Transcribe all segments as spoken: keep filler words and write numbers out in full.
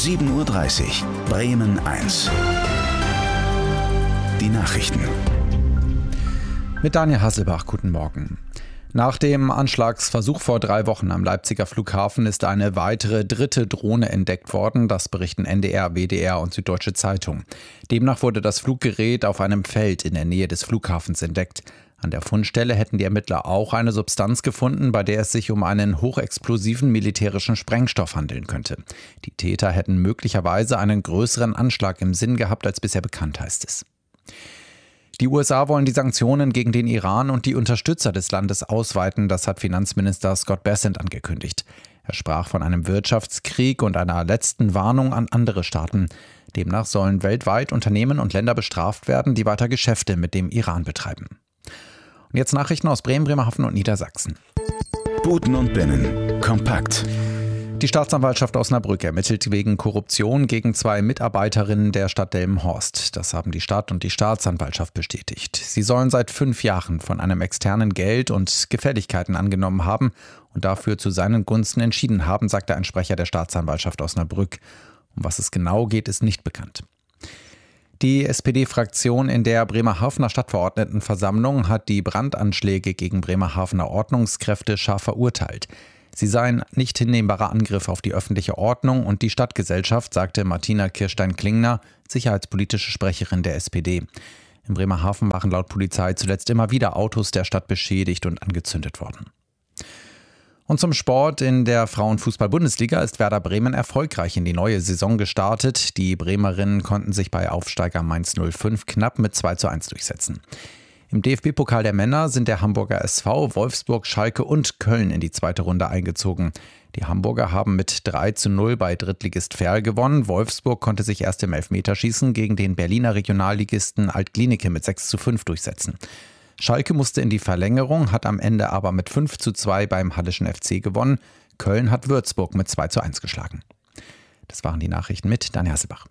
sieben Uhr dreißig, Bremen eins. Die Nachrichten. Mit Daniel Hasselbach, guten Morgen. Nach dem Anschlagsversuch vor drei Wochen am Leipziger Flughafen ist eine weitere dritte Drohne entdeckt worden. Das berichten N D R, W D R und Süddeutsche Zeitung. Demnach wurde das Fluggerät auf einem Feld in der Nähe des Flughafens entdeckt. An der Fundstelle hätten die Ermittler auch eine Substanz gefunden, bei der es sich um einen hochexplosiven militärischen Sprengstoff handeln könnte. Die Täter hätten möglicherweise einen größeren Anschlag im Sinn gehabt als bisher bekannt, heißt es. Die U S A wollen die Sanktionen gegen den Iran und die Unterstützer des Landes ausweiten, das hat Finanzminister Scott Bessent angekündigt. Er sprach von einem Wirtschaftskrieg und einer letzten Warnung an andere Staaten. Demnach sollen weltweit Unternehmen und Länder bestraft werden, die weiter Geschäfte mit dem Iran betreiben. Und jetzt Nachrichten aus Bremen, Bremerhaven und Niedersachsen. Buten und Binnen. Kompakt. Die Staatsanwaltschaft Osnabrück ermittelt wegen Korruption gegen zwei Mitarbeiterinnen der Stadt Delmenhorst. Das haben die Stadt und die Staatsanwaltschaft bestätigt. Sie sollen seit fünf Jahren von einem externen Geld und Gefälligkeiten angenommen haben und dafür zu seinen Gunsten entschieden haben, sagte ein Sprecher der Staatsanwaltschaft Osnabrück. Um was es genau geht, ist nicht bekannt. Die S P D-Fraktion in der Bremerhavener Stadtverordnetenversammlung hat die Brandanschläge gegen Bremerhavener Ordnungskräfte scharf verurteilt. Sie seien nicht hinnehmbarer Angriff auf die öffentliche Ordnung und die Stadtgesellschaft, sagte Martina Kirstein-Klingner, sicherheitspolitische Sprecherin der S P D. In Bremerhaven waren laut Polizei zuletzt immer wieder Autos der Stadt beschädigt und angezündet worden. Und zum Sport. In der Frauenfußball-Bundesliga ist Werder Bremen erfolgreich in die neue Saison gestartet. Die Bremerinnen konnten sich bei Aufsteiger Mainz null fünf knapp mit zwei zu eins durchsetzen. Im D F B-Pokal der Männer sind der Hamburger S V, Wolfsburg, Schalke und Köln in die zweite Runde eingezogen. Die Hamburger haben mit drei zu null bei Drittligist Verl gewonnen. Wolfsburg konnte sich erst im Elfmeterschießen gegen den Berliner Regionalligisten Alt-Glienicke mit sechs zu fünf durchsetzen. Schalke musste in die Verlängerung, hat am Ende aber mit fünf zu zwei beim Halleschen F C gewonnen. Köln hat Würzburg mit zwei zu eins geschlagen. Das waren die Nachrichten mit Daniel Hasselbach.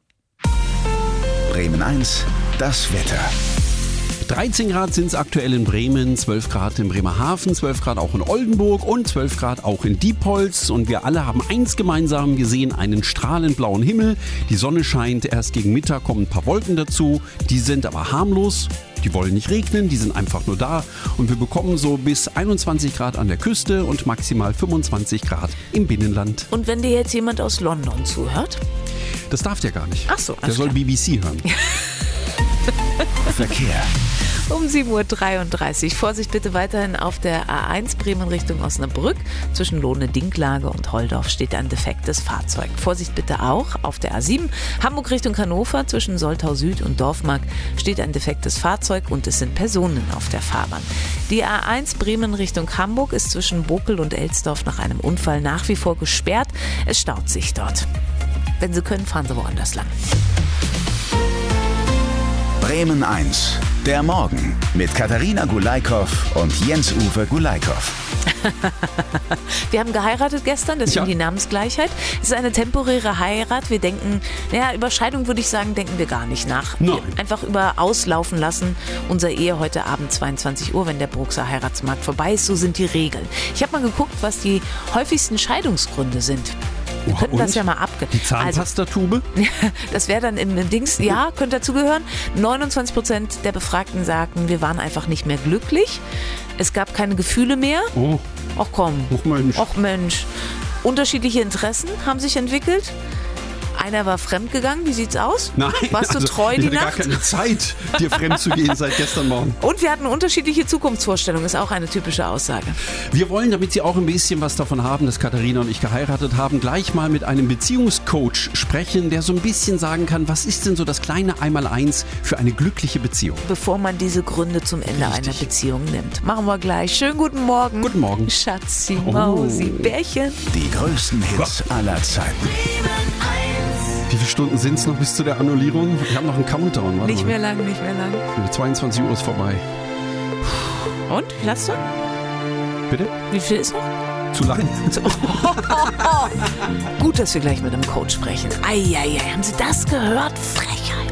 Bremen eins, das Wetter. dreizehn Grad sind es aktuell in Bremen, zwölf Grad in Bremerhaven, zwölf Grad auch in Oldenburg und zwölf Grad auch in Diepholz. Und wir alle haben eins gemeinsam gesehen, einen strahlend blauen Himmel. Die Sonne scheint, erst gegen Mittag kommen ein paar Wolken dazu. Die sind aber harmlos, die wollen nicht regnen, die sind einfach nur da. Und wir bekommen so bis einundzwanzig Grad an der Küste und maximal fünfundzwanzig Grad im Binnenland. Und wenn dir jetzt jemand aus London zuhört? Das darf der gar nicht. Ach so, der soll klar. B B C hören. Verkehr. Um sieben Uhr dreiunddreißig. Vorsicht bitte weiterhin auf der A eins Bremen Richtung Osnabrück. Zwischen Lohne-Dinklage und Holdorf steht ein defektes Fahrzeug. Vorsicht bitte auch auf der A sieben Hamburg Richtung Hannover. Zwischen Soltau Süd und Dorfmark steht ein defektes Fahrzeug und es sind Personen auf der Fahrbahn. Die A eins Bremen Richtung Hamburg ist zwischen Bokel und Elsdorf nach einem Unfall nach wie vor gesperrt. Es staut sich dort. Wenn Sie können, fahren Sie woanders lang. Bremen eins, der Morgen mit Katharina Gulaikow und Jens-Uwe Gulaikow. Wir haben geheiratet gestern, deswegen Ja. die Namensgleichheit. Es ist eine temporäre Heirat. Wir denken, naja, über Scheidung würde ich sagen, denken wir gar nicht nach. Nein. Wir einfach über auslaufen lassen. Unser Ehe heute Abend zweiundzwanzig Uhr, wenn der Bruxer Heiratsmarkt vorbei ist. So sind die Regeln. Ich habe mal geguckt, was die häufigsten Scheidungsgründe sind. Wir Oh, könnten das und? ja mal abge... Die Zahnpastatube? Also, das wäre dann im Dings, ja, könnte dazugehören. neunundzwanzig Prozent der Befragten sagten, wir waren einfach nicht mehr glücklich. Es gab keine Gefühle mehr. Oh, Ach komm. ach Mensch. Och Mensch. Unterschiedliche Interessen haben sich entwickelt. Einer war fremdgegangen. Wie sieht's aus? Nein, Warst du also, treu ich die hatte Nacht? gar keine Zeit, dir fremd zu gehen seit gestern Morgen. Und wir hatten unterschiedliche Zukunftsvorstellungen. Ist auch eine typische Aussage. Wir wollen, damit Sie auch ein bisschen was davon haben, dass Katharina und ich geheiratet haben, gleich mal mit einem Beziehungscoach sprechen, der so ein bisschen sagen kann, was ist denn so das kleine Einmaleins für eine glückliche Beziehung? Bevor man diese Gründe zum Ende Richtig. einer Beziehung nimmt. Machen wir gleich. Schönen guten Morgen. Guten Morgen. Schatzi, Oh. Mausi, Bärchen. Die größten Hits aller Zeiten. Wie viele Stunden sind es noch bis zu der Annullierung? Wir haben noch einen Countdown. Warte Nicht mal. mehr lang, nicht mehr lang. zweiundzwanzig Uhr ist vorbei. Und? Wie hast du? Bitte? Wie viel ist noch? Zu lang. Gut, dass wir gleich mit einem Coach sprechen. Eieiei, haben Sie das gehört? Frechheit.